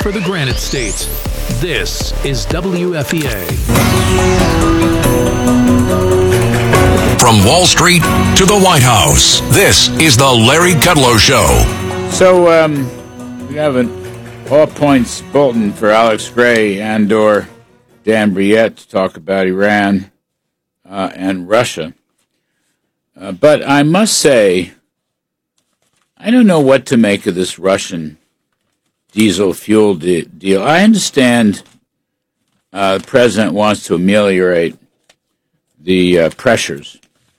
For the Granite State, this is WFEA. From Wall Street to the White House, this is the Larry Kudlow Show. So, we have an all-points bulletin for Alex Gray and/or Dan Brouillette to talk about Iran and Russia. But I must say, I don't know what to make of this Russian diesel fuel deal. I understand the president wants to ameliorate the pressures.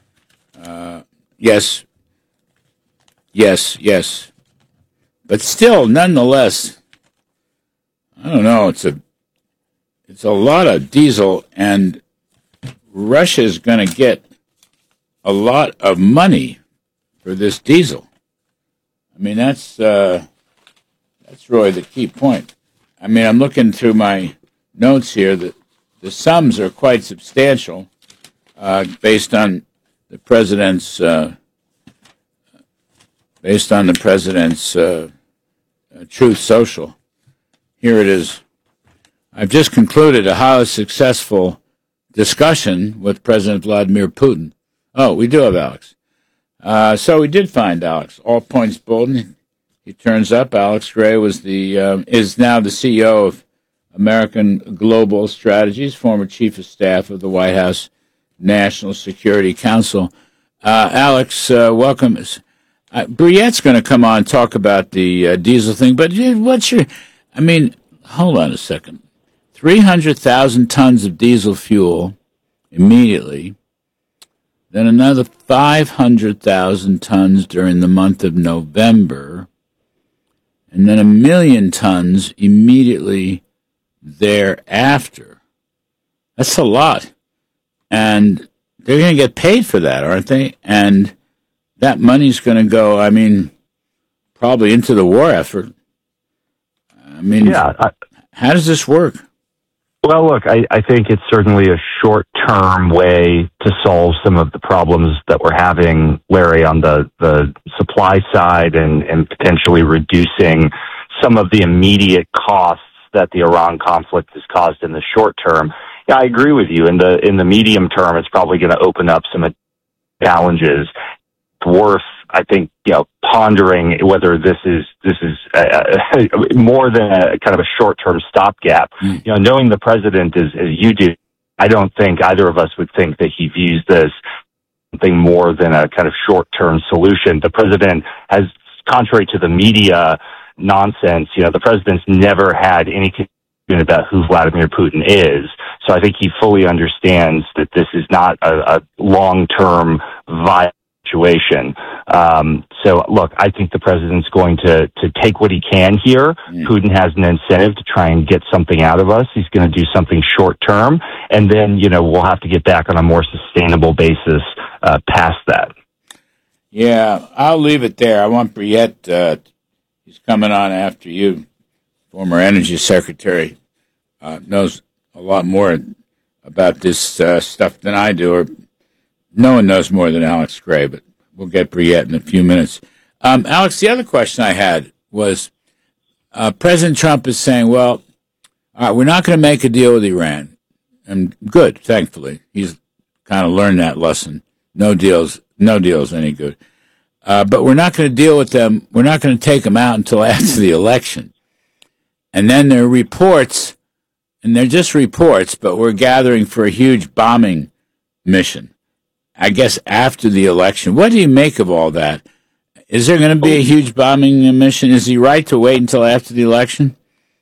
Yes. But still, nonetheless, I don't know. It's a lot of diesel, and Russia is going to get a lot of money for this diesel. I mean, that's really the key point. I mean, I'm looking through my notes here that the sums are quite substantial based on the president's Truth Social. Here it is. I've just concluded a highly successful discussion with President Vladimir Putin. Oh, we do have Alex. So we did find Alex. All Points Bulletin. He turns up. Alex Gray is now the CEO of American Global Strategies, former chief of staff of the White House National Security Council. Alex, welcome. Brouillette's going to come on and talk about the diesel thing, but hold on a second. 300,000 tons of diesel fuel immediately, then another 500,000 tons during the month of November, and then 1 million tons immediately thereafter. That's a lot. And they're going to get paid for that, aren't they? And that money's going to go, probably into the war effort. How does this work? Well, look, I think it's certainly a short-term way to solve some of the problems that we're having, Larry, on the supply side and potentially reducing some of the immediate costs that the Iran conflict has caused in the short term. Yeah, I agree with you. In the medium term, it's probably going to open up some challenges. It's worth, I think, pondering whether this is more than a kind of a short-term stopgap. Knowing the president as you do, I don't think either of us would think that he views this something more than a kind of short-term solution. The president has, contrary to the media nonsense, the president's never had any confusion about who Vladimir Putin is. So I think he fully understands that this is not a long-term viable situation. So, look, I think the president's going to take what he can here. Putin has an incentive to try and get something out of us. He's going to do something short-term, and then, we'll have to get back on a more sustainable basis past that. Yeah, I'll leave it there. I want Brouillette, he's coming on after you, former Energy Secretary, knows a lot more about this stuff than I do, or no one knows more than Alex Gray, but we'll get Brouillette in a few minutes. Alex, the other question I had was President Trump is saying, well, all right, we're not going to make a deal with Iran. And good, thankfully. He's kind of learned that lesson. No deal's any good. But we're not going to deal with them. We're not going to take them out until after the election. And then there are reports, and they're just reports, but we're gathering for a huge bombing mission, I guess, after the election. What do you make of all that? Is there going to be a huge bombing mission? Is he right to wait until after the election?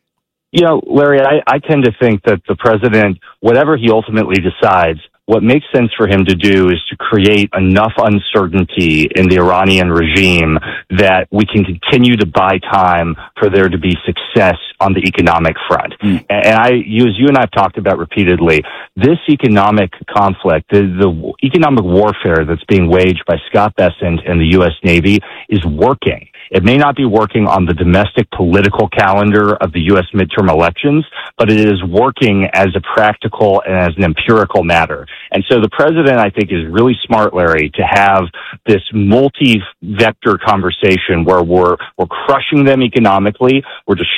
Larry, I tend to think that the president, whatever he ultimately decides, what makes sense for him to do is to create enough uncertainty in the Iranian regime that we can continue to buy time for there to be success on the economic front. And as you and I have talked about repeatedly, this economic conflict, the economic warfare that's being waged by Scott Bessent and the U.S. Navy is working. It may not be working on the domestic political calendar of the U.S. midterm elections, but it is working as a practical and as an empirical matter. And so the president, I think, is really smart, Larry, to have this multi-vector conversation where we're crushing them economically, we're